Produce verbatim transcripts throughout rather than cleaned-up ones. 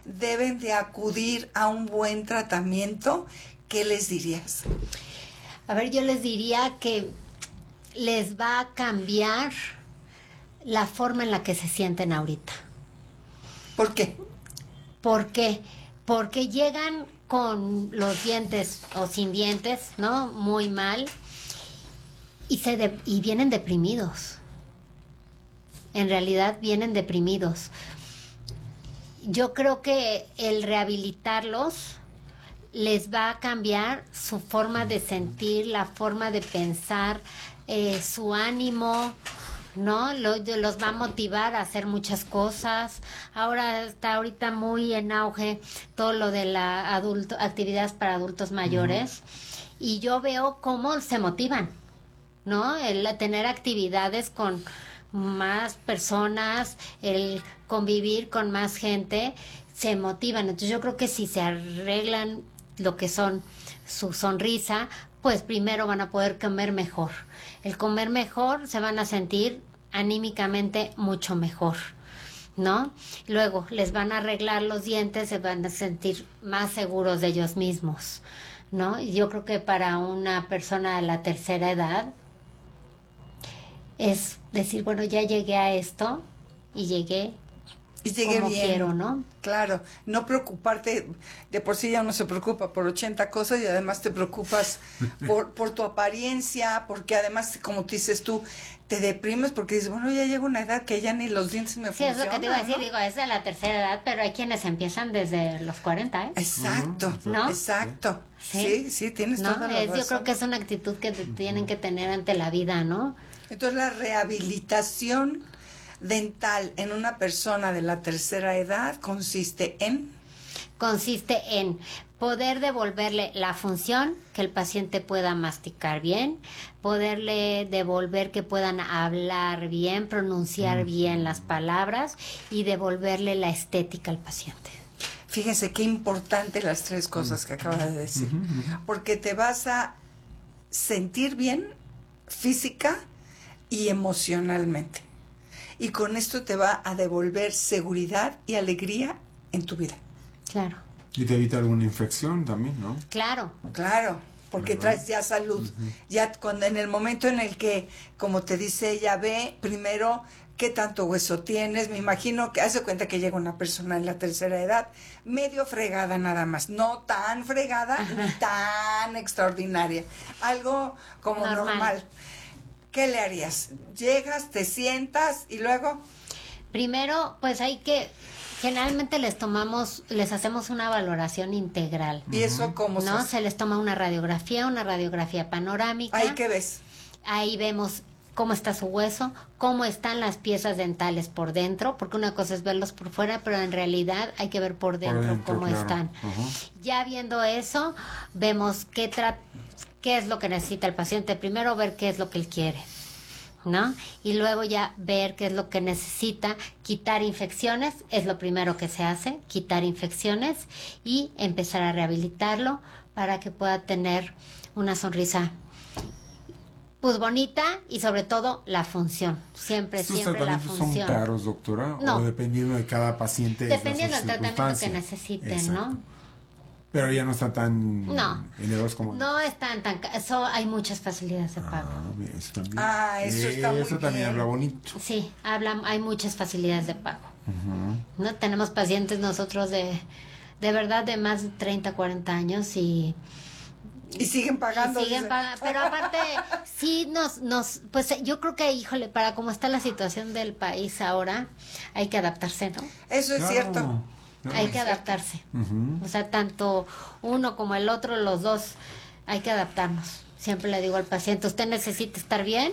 deben de acudir a un buen tratamiento, ¿qué les dirías? A ver, yo les diría que les va a cambiar la forma en la que se sienten ahorita. ¿Por qué? ¿Por qué? Porque llegan con los dientes o sin dientes, ¿no? Muy mal y se de- y vienen deprimidos. En realidad vienen deprimidos. Yo creo que el rehabilitarlos les va a cambiar su forma de sentir, la forma de pensar, eh, su ánimo, ¿no? Lo- los va a motivar a hacer muchas cosas. Ahora está ahorita muy en auge todo lo de la adulto, actividades para adultos mayores, y yo veo cómo se motivan, ¿no? El tener actividades con más personas, el convivir con más gente, se motivan. Entonces yo creo que si se arreglan lo que son su sonrisa, pues primero van a poder comer mejor. El comer mejor, se van a sentir anímicamente mucho mejor, ¿no? Luego les van a arreglar los dientes, se van a sentir más seguros de ellos mismos, ¿no? Y yo creo que para una persona de la tercera edad es decir, bueno, ya llegué a esto y llegué Y llegué como bien. quiero, ¿no? Claro, no preocuparte, de por sí ya uno se preocupa por ochenta cosas y además te preocupas por, por tu apariencia, porque además, como te dices tú, te deprimes porque dices, bueno, ya llega una edad que ya ni los dientes me Sí, es funcionan. lo que te iba a decir, ¿no? digo, es de la tercera edad, pero hay quienes empiezan desde los cuarenta, ¿eh? Exacto, ¿No? exacto. Sí. Sí, sí, tienes ¿No? toda la Es- razón. yo creo que es una actitud que te- tienen que tener ante la vida, ¿no? Entonces la rehabilitación dental en una persona de la tercera edad consiste en... Consiste en poder devolverle la función, que el paciente pueda masticar bien, poderle devolver que puedan hablar bien, pronunciar bien las palabras y devolverle la estética al paciente. Fíjense qué importante las tres cosas que acaba de decir, porque te vas a sentir bien física y emocionalmente. Y con esto te va a devolver seguridad y alegría en tu vida. Claro. Y te evita alguna infección también, ¿no? Claro. Claro, porque ¿verdad? traes ya salud. Ya cuando en el momento en el que, como te dice ella, ve primero qué tanto hueso tienes. Me imagino que hace cuenta que llega una persona en la tercera edad medio fregada nada más, no tan fregada ni tan extraordinaria, algo como normal. Normal. ¿Qué le harías? Llegas, te sientas y luego... Primero, pues hay que, generalmente les tomamos, les hacemos una valoración integral. ¿Y eso cómo ¿No? se Se les toma una radiografía, una radiografía panorámica. ¿Ahí qué ves? Ahí vemos cómo está su hueso, cómo están las piezas dentales por dentro, porque una cosa es verlos por fuera, pero en realidad hay que ver por dentro, dentro, cómo claro. están. Ajá. Ya viendo eso, vemos qué, tra qué es lo que necesita el paciente. Primero ver qué es lo que él quiere, ¿no? Y luego ya ver qué es lo que necesita. Quitar infecciones es lo primero que se hace, quitar infecciones y empezar a rehabilitarlo para que pueda tener una sonrisa pues bonita y sobre todo la función. Siempre, ¿Estos siempre la tratamientos son función. caros, doctora? No. ¿O dependiendo de cada paciente? es Dependiendo las del tratamiento que circunstancias? necesiten, Exacto. ¿no? Pero ya no están tan No. elevados como... No están tan... ca- Eso hay muchas facilidades de pago. Ah, bien, eso también. Ah, eso está muy Eso también bien. habla bonito. Sí, hablan, hay muchas facilidades de pago. Ujú. ¿No? Tenemos pacientes nosotros de, de verdad de más de treinta, cuarenta años y, Y siguen pagando. y siguen dice. pagando. Pero aparte, sí nos, nos, pues yo creo que, híjole, para cómo está la situación del país ahora, hay que adaptarse, ¿no? Eso es Claro, cierto. claro. Hay que adaptarse. Ujú. O sea, tanto uno como el otro, los dos, hay que adaptarnos. Siempre le digo al paciente, usted necesita estar bien,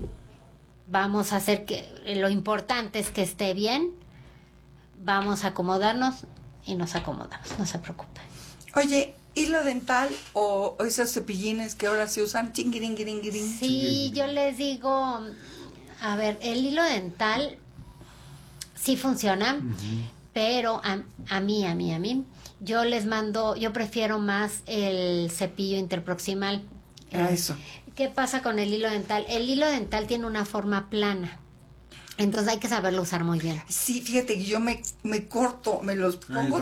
vamos a hacer que, lo importante es que esté bien, vamos a acomodarnos y nos acomodamos, no se preocupe. Oye, hilo dental o, o esos cepillines que ahora se usan, chinguiringuiringuirin. Sí, yo les digo, a ver, el hilo dental sí funciona, pero a, a mí, a mí, a mí, yo les mando, yo prefiero más el cepillo interproximal. Ah, Eh, eso. ¿Qué pasa con el hilo dental? El hilo dental tiene una forma plana, entonces hay que saberlo usar muy bien. Sí, fíjate que yo me, me corto, me los pongo